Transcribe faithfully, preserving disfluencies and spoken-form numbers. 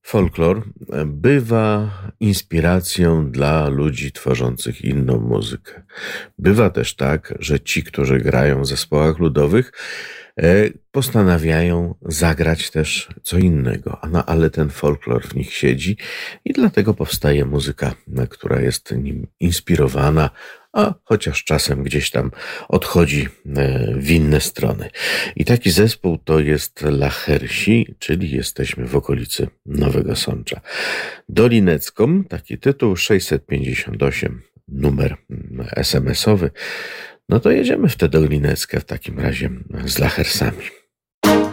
Folklor bywa inspiracją dla ludzi tworzących inną muzykę. Bywa też tak, że ci, którzy grają w zespołach ludowych, e, postanawiają zagrać też co innego, A no, ale ten folklor w nich siedzi i dlatego powstaje muzyka, e, która jest nim inspirowana, a chociaż czasem gdzieś tam odchodzi e, w inne strony. I taki zespół to jest Lachersi, czyli jesteśmy w okolicy Nowego Sącza. Dolinecką, taki tytuł, sześćset pięćdziesiąt osiem, numer mm, es em esowy. No to jedziemy w tę Dolineckę w takim razie z Lachersami.